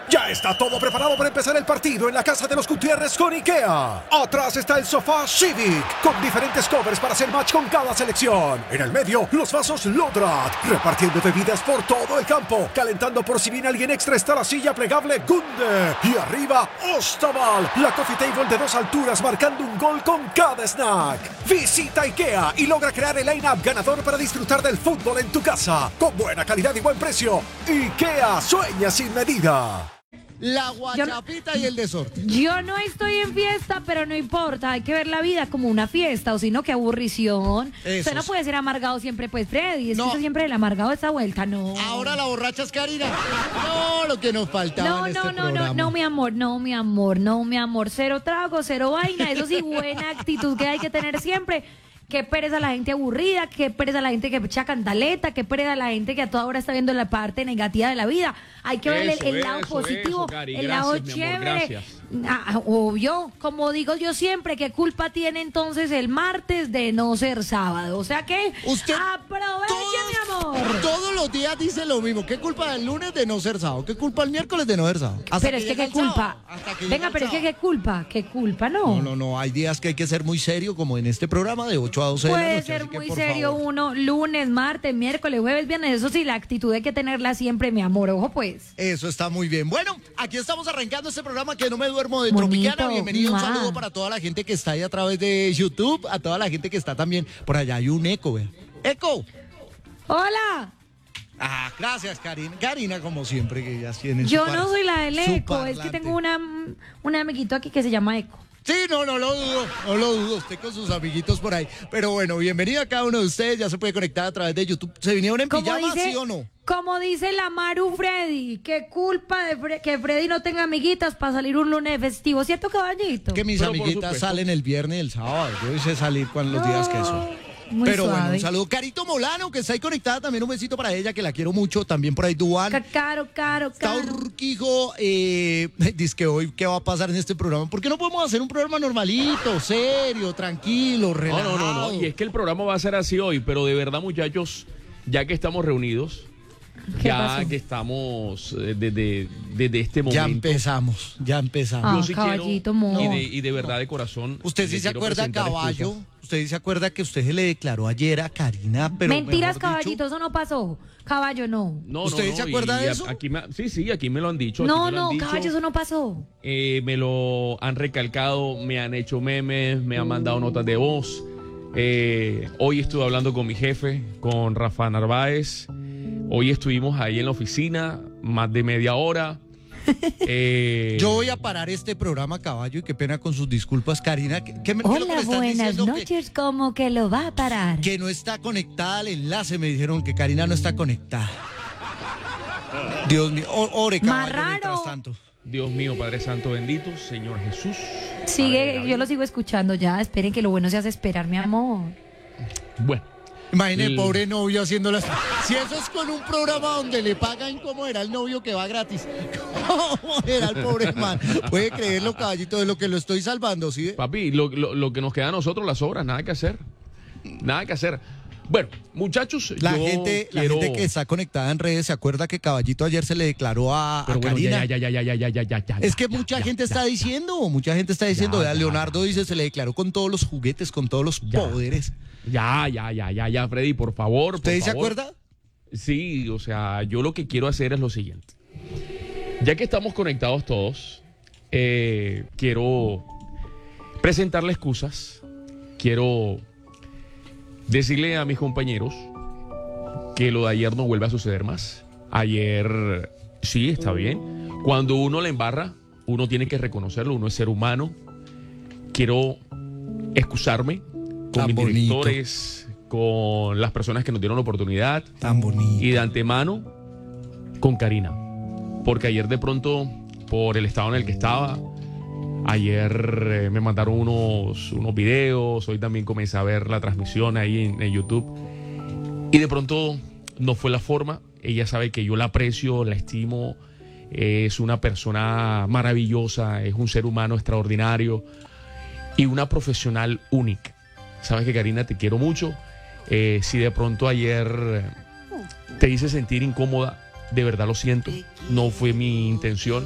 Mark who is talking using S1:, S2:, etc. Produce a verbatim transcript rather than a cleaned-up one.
S1: Ya está todo preparado para empezar el partido en la casa de los Gutiérrez con IKEA. Atrás está el sofá Civic, con diferentes covers para hacer match con cada selección. En el medio, los vasos Lodrat, repartiendo bebidas por todo el campo. Calentando por si viene alguien extra está la silla plegable Gunde. Y arriba, Ostaval, la coffee table de dos alturas marcando un gol con cada snack. Visita IKEA y logra crear el line-up ganador para disfrutar del fútbol en tu casa. Con buena calidad y buen precio. IKEA, sueña sin medida.
S2: La guachapita
S3: yo,
S2: y el desorden.
S3: Yo no estoy en fiesta, pero no importa. Hay que ver la vida como una fiesta, o si no, qué aburrición.
S2: Eso
S3: Usted no
S2: sí.
S3: puede ser amargado siempre, pues, Freddy. Es
S2: No.
S3: que usted siempre el amargado de esta vuelta, no.
S2: Ahora la borracha es Karina. No, lo que nos faltaba
S3: No,
S2: en
S3: no,
S2: este
S3: no,
S2: programa.
S3: no, no, mi amor, no, mi amor, no, mi amor. Cero trago, cero vaina. Eso sí, buena actitud que hay que tener siempre. Qué pereza la gente aburrida, qué pereza la gente que echa cantaleta, qué pereza la gente que a toda hora está viendo la parte negativa de la vida. Hay que ver el, el lado
S4: eso,
S3: positivo,
S4: eso, Cari.
S3: el
S4: Gracias,
S3: lado
S4: mi amor,
S3: chévere.
S4: gracias.
S3: Ah, obvio, como digo yo siempre, ¿qué culpa tiene entonces el martes de no ser sábado? O sea que
S2: Usted
S3: aproveche, mi amor.
S2: Todos los días dice lo mismo. ¿Qué culpa del lunes de no ser sábado? ¿Qué culpa el miércoles de no ser sábado? Hasta
S3: Pero es que
S2: llega
S3: qué
S2: el sábado,
S3: culpa.
S2: hasta que
S3: Venga,
S2: llega el
S3: pero es que
S2: sábado.
S3: qué culpa, qué culpa, no.
S2: No, no, no. Hay días que hay que ser muy serio, como en este programa de ocho a doce de la
S3: Puede
S2: noche.
S3: ser
S2: así que,
S3: muy
S2: por
S3: serio
S2: favor.
S3: uno lunes, martes, miércoles, jueves, viernes. Eso sí, la actitud hay que tenerla siempre, mi amor. Ojo, pues.
S2: Eso está muy bien. Bueno, aquí estamos arrancando este programa que no me duermo de
S3: Bonito,
S2: Tropicana. Bienvenido, un
S3: ma.
S2: saludo para toda la gente que está ahí a través de YouTube, a toda la gente que está también por allá. Hay un eco, ¿ve? ¡Eco!
S3: Hola.
S2: Ah, gracias, Karina. Karina, como siempre, que ya tiene su
S3: Yo
S2: par-
S3: no soy la del
S2: su
S3: eco, es que
S2: parlante.
S3: tengo una, un amiguito aquí que se llama Eco.
S2: Sí, no, no lo dudo, no lo dudo, usted con sus amiguitos por ahí. Pero bueno, bienvenido a cada uno de ustedes, ya se puede conectar a través de YouTube. ¿Se vinieron en
S3: Como
S2: pijama,
S3: dice,
S2: sí o no?
S3: como dice la Maru Freddy, qué culpa de Fre- que Freddy no tenga amiguitas para salir un lunes festivo, ¿cierto, caballito?
S2: Que mis
S4: Pero por
S2: amiguitas
S4: supuesto.
S2: salen el viernes y el sábado. Yo hice salir con los días que son.
S3: Muy
S2: Pero bueno,
S3: suave.
S2: un saludo. Carito Molano, que está ahí conectada, también un besito para ella, que la quiero mucho. También por ahí Duan.
S3: Ca- Caro, caro,
S2: Está
S3: caro.
S2: Urquijo, eh, dice que hoy, ¿qué va a pasar en este programa? ¿Por qué no podemos hacer un programa normalito, serio, tranquilo,
S4: No,
S2: relajado?
S4: no, no, no. Y es que el programa va a ser así hoy, pero de verdad, muchachos, ya que estamos reunidos,
S3: ¿Qué
S4: ya
S3: pasó?
S4: que estamos eh, desde, desde este
S2: Ya
S4: momento.
S2: empezamos, ya empezamos.
S3: Ah,
S4: yo sí
S3: caballito,
S4: quiero,
S3: mo.
S4: y de, y de verdad, de corazón.
S2: ¿Usted sí
S4: le
S2: se
S4: quiero
S2: acuerda,
S4: presentar
S2: caballo?
S4: excusas.
S2: ¿Usted sí se acuerda que usted se le declaró ayer a Karina? Pero
S3: Mentiras,
S2: mejor
S3: caballito,
S2: dicho,
S3: eso no pasó. Caballo, no.
S4: No,
S2: ¿Usted
S4: no, no,
S2: se acuerda
S4: y
S2: de
S4: a-
S2: eso?
S4: Aquí me- sí, sí, aquí me lo han dicho. aquí
S3: No,
S4: me lo han
S3: no,
S4: dicho.
S3: caballo, eso no pasó.
S4: Eh, me lo han recalcado, me han hecho memes, me han mandado notas de voz. Eh, hoy estuve hablando con mi jefe, con Rafa Narváez. Hoy estuvimos ahí en la oficina, más de media hora. Eh,
S2: Yo voy a parar este programa, caballo, y qué pena con sus disculpas, Karina. ¿Qué, qué me- qué es lo que me
S3: Hola,
S2: están
S3: buenas
S2: diciendo? Que-
S3: noches, ¿cómo que lo va a parar?
S2: Que no está conectada al enlace, me dijeron que Karina no está conectada. Dios mío, o- ore,
S3: Más
S2: caballo, mientras
S3: raro.
S2: tanto.
S4: Dios mío, Padre Santo bendito, Señor Jesús.
S3: Sigue,
S4: Padre
S3: yo lo sigo escuchando ya. Esperen que lo bueno se hace esperar, mi amor.
S4: Bueno,
S2: Imagine el
S4: El-
S2: pobre novio haciendo las... Si eso es con un programa donde le pagan, ¿cómo era el novio que va gratis? ¿Cómo era el pobre man? Puede creerlo, caballito, de lo que lo estoy salvando, ¿sí?
S4: papi, lo, lo- lo que nos queda a nosotros, las obras, nada que hacer. Nada que hacer. Bueno, muchachos,
S2: La
S4: yo
S2: gente, la
S4: quiero...
S2: gente que está conectada en redes se acuerda que Caballito ayer se le declaró a, a
S4: Pero bueno,
S2: Karina.
S4: ya, ya, ya, ya, ya, ya, ya, ya,
S2: Es que
S4: ya,
S2: mucha
S4: ya,
S2: gente
S4: ya.
S2: está diciendo, mucha gente está diciendo,
S4: Ya,
S2: vea,
S4: ya,
S2: Leonardo dice, se le declaró con todos los juguetes, con todos los
S4: Ya.
S2: poderes.
S4: Ya, ya, ya, ya, ya, Freddy, por favor. por
S2: ¿Usted se
S4: favor.
S2: acuerda?
S4: Sí, o sea, yo lo que quiero hacer es lo siguiente. Ya que estamos conectados todos, eh, quiero presentarle excusas. Quiero decirle a mis compañeros que lo de ayer no vuelve a suceder más. Ayer, sí, está bien. Cuando uno la embarra, uno tiene que reconocerlo, uno es ser humano. Quiero excusarme con
S2: Tan
S4: mis
S2: bonito.
S4: directores, con las personas que nos dieron la oportunidad
S2: Tan bonito.
S4: y de antemano con Karina. Porque ayer de pronto, por el estado en el que estaba, ayer eh, me mandaron unos, unos videos, hoy también comencé a ver la transmisión ahí en, en YouTube. Y de pronto no fue la forma. Ella sabe que yo la aprecio, la estimo. Es una persona maravillosa, es un ser humano extraordinario y una profesional única. Sabes que, Karina, te quiero mucho. Eh, si de pronto ayer te hice sentir incómoda, de verdad lo siento. No fue mi intención.